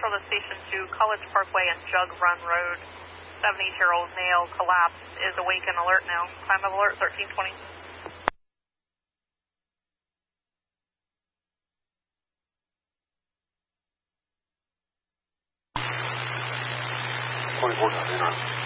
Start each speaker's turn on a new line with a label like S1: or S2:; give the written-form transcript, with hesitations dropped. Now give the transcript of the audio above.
S1: Central to Station 2, College Parkway and Jug Run Road. 70-year-old male collapse is awake and alert now. Time of alert 1320.
S2: 24 got in on